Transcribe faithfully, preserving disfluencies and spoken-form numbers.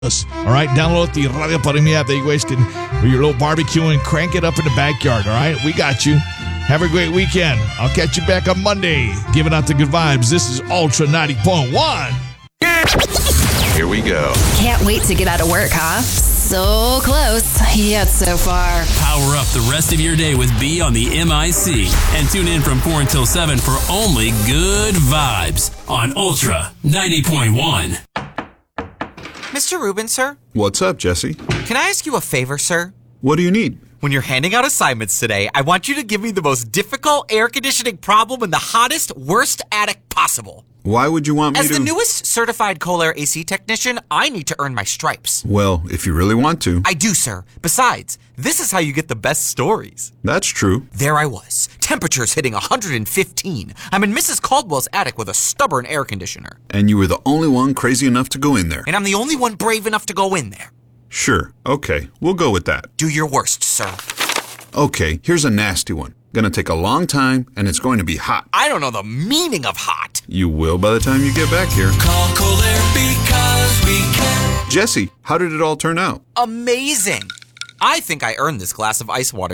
us. All right, download the Radio Parimi app that you guys can, with your little barbecue and crank it up in the backyard. All right, we got you. Have a great weekend. I'll catch you back on Monday. Giving out the good vibes. This is Ultra ninety point one. Here we go. Can't wait to get out of work, huh? So close, yet so far. Power up the rest of your day with B on the M I C. And tune in from four until seven for only good vibes on Ultra ninety point one. Mister Rubin, sir? What's up, Jesse? Can I ask you a favor, sir? What do you need? When you're handing out assignments today, I want you to give me the most difficult air conditioning problem in the hottest, worst attic possible. Why would you want me As to? the newest certified Kohler A C technician, I need to earn my stripes. Well, if you really want to. I do, sir. Besides, this is how you get the best stories. That's true. There I was. Temperatures hitting one hundred fifteen. I'm in Missus Caldwell's attic with a stubborn air conditioner. And you were the only one crazy enough to go in there. And I'm the only one brave enough to go in there. Sure. Okay. We'll go with that. Do your worst, sir. Okay. Here's a nasty one. Gonna take a long time, and it's going to be hot. I don't know the meaning of hot. You will by the time you get back here. Call Kohler because we can. Jesse, how did it all turn out? Amazing. I think I earned this glass of ice water